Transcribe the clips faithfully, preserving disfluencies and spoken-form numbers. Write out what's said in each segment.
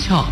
Talk.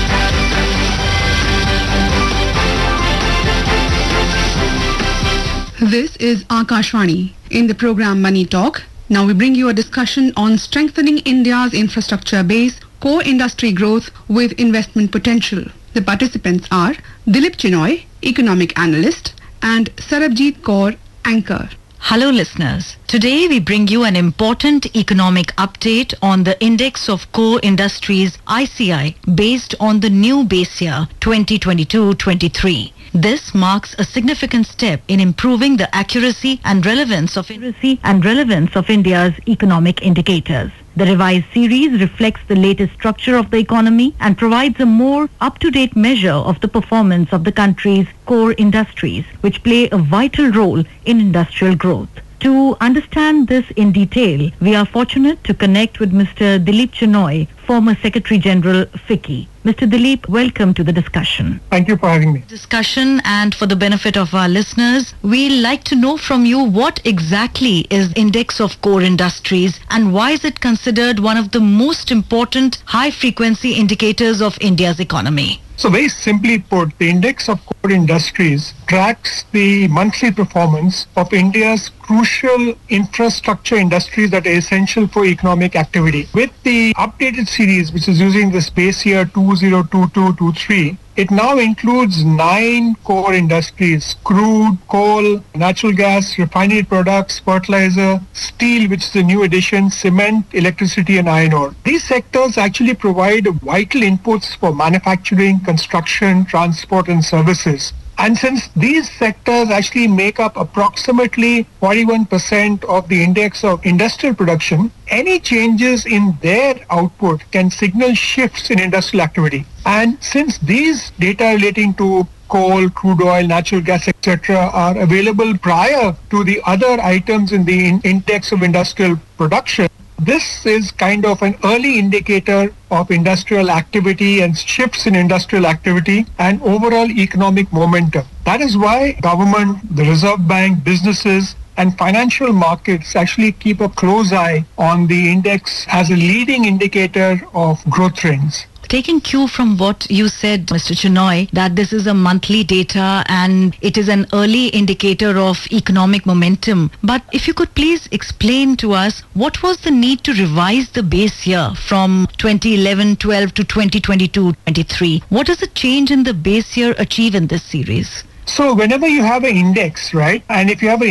This is Akashvani. In the program Money Talk, now we bring you a discussion on strengthening India's infrastructure base, core industry growth with investment potential. The participants are Dilip Chinoy, economic analyst, and Sarabjit Kaur, anchor. Hello listeners. Today we bring you an important economic update on the Index of Core Industries I C I based on the new base year twenty twenty-two twenty-three. This marks a significant step in improving the accuracy and relevance of accuracy and relevance of India's economic indicators. The revised series reflects the latest structure of the economy and provides a more up-to-date measure of the performance of the country's core industries, which play a vital role in industrial growth. To understand this in detail, we are fortunate to connect with Mister Dilip Chinoy, former Secretary General, F I C C I. Mister Dilip, welcome to the discussion. Thank you for having me. Discussion, and for the benefit of our listeners, we'd like to know from you what exactly is Index of Core Industries and why is it considered one of the most important high-frequency indicators of India's economy? So very simply put, the Index of Core Industries tracks the monthly performance of India's crucial infrastructure industries that are essential for economic activity. With the updated series, which is using this base year two thousand twenty-two twenty-three, it now includes nine core industries: crude, coal, natural gas, refinery products, fertilizer, steel, which is a new addition, cement, electricity, and iron ore. These sectors actually provide vital inputs for manufacturing, construction, transport, and services. And since these sectors actually make up approximately forty-one percent of the index of industrial production, any changes in their output can signal shifts in industrial activity. And since these data relating to coal, crude oil, natural gas, et cetera are available prior to the other items in the in- index of industrial production, this is kind of an early indicator of industrial activity and shifts in industrial activity and overall economic momentum. That is why government, the Reserve Bank, businesses, and financial markets actually keep a close eye on the index as a leading indicator of growth trends. Taking cue from what you said, Mister Chinoy, that this is a monthly data and it is an early indicator of economic momentum. But if you could please explain to us, what was the need to revise the base year from twenty eleven twelve to twenty twenty-two twenty-three? What does a change in the base year achieve in this series? So whenever you have an index, right, and if you have an